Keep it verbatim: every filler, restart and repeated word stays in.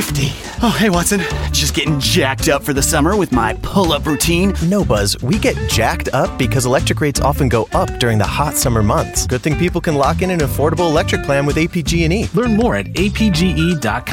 fifty. Oh, hey, Watson. Just getting jacked up for the summer with my pull-up routine. No, Buzz. We get jacked up because electric rates often go up during the hot summer months. Good thing people can lock in an affordable electric plan with A P G and E. Learn more at A P G E dot com.